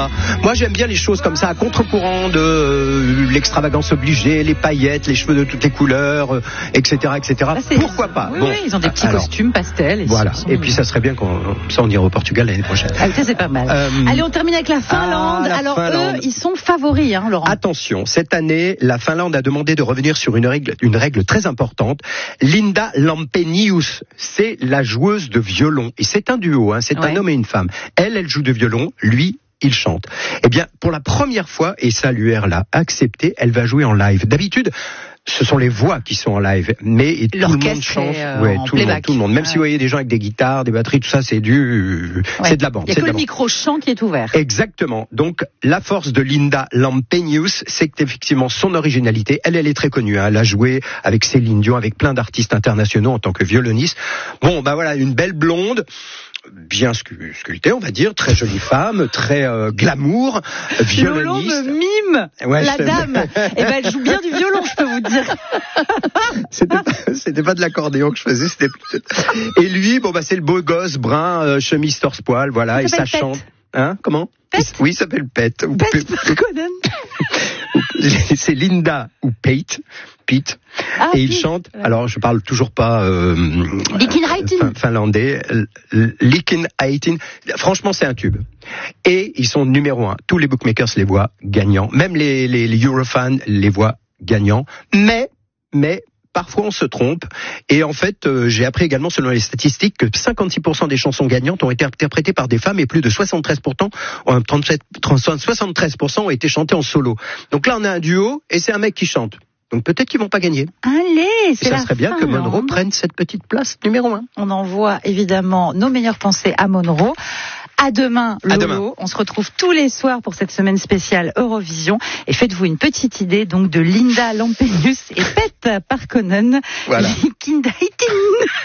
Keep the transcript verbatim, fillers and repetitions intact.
pas. Moi, j'aime bien les choses comme ça, à contre-courant de euh, l'extravagance obligée, les paillettes, les cheveux de toutes les couleurs, euh, et cetera, et cetera. Bah, Pourquoi pas? Oui, Bon, oui, ils ont des petits alors, costumes pastels. Et voilà. sont... Et puis, ça serait bien qu'on ça on ira au Portugal l'année prochaine. Ah, ça, c'est pas mal. Euh, Allez, on termine avec la Finlande. Ah, la Alors, Finlande. eux, ils sont favoris, hein, Laurent. Attention, cette année, la Finlande a demandé de revenir sur une règle, une règle très importante. Linda Lampenius, c'est la joueuse de violon. Et c'est un duo, hein, c'est Ouais. un homme et une femme. Elle, elle joue de violon, lui, il chante. Eh bien, pour la première fois, et ça l'U R l'a accepté, elle va jouer en live. D'habitude, ce sont les voix qui sont en live, mais tout le monde L'orchestre chante, est, euh, ouais, en tout le monde, playback. tout le monde. Même Ouais. si vous voyez des gens avec des guitares, des batteries, tout ça, c'est du, Ouais. c'est de la bande. Il n'y a c'est que de la le bande. micro-chant qui est ouvert. Exactement. Donc, la force de Linda Lampenius, c'est qu'effectivement, son originalité, elle, elle est très connue, hein. Elle a joué avec Céline Dion, avec plein d'artistes internationaux en tant que violoniste. Bon, bah voilà, une belle blonde, bien scu- sculptée, on va dire, très jolie femme, très euh, glamour, Lolo violoniste. me mime, Ouais, la je- dame. Eh ben, elle joue bien du violon, je peux vous dire. C'était pas, c'était pas de l'accordéon que je faisais, c'était plutôt... Et lui, bon bah c'est le beau gosse brun, euh, chemise torse-poil, voilà, Il et ça s'appelle chante. Hein, comment? Pete. Oui, il s'appelle Pete. Ou Pet Pete. Parkonen. C'est Linda ou Pete, Pete, Ah, et il Pete, chante. ouais. Alors, je parle toujours pas euh, Likinhaitin. fin- finlandais. Likinhaitin. Franchement, c'est un tube. Et ils sont numéro un. Tous les bookmakers les voient gagnants. Même les, les, les Eurofans les voient gagnants. Mais, mais. Parfois on se trompe et en fait euh, j'ai appris également selon les statistiques que cinquante-six pour cent des chansons gagnantes ont été interprétées par des femmes et plus de soixante-treize pour cent, euh, trente-sept, soixante-treize pour cent ont été chantées en solo. Donc là on a un duo et c'est un mec qui chante. Donc peut-être qu'ils vont pas gagner. Allez, Et c'est ça la serait bien que Finlande. Monroe prenne cette petite place numéro un. On envoie évidemment nos meilleures pensées à Monroe. À demain, Lolo. À demain. On se retrouve tous les soirs pour cette semaine spéciale Eurovision. Et faites-vous une petite idée donc de Linda Lampenius et Pete Parkonen. Voilà. Likinhaitin.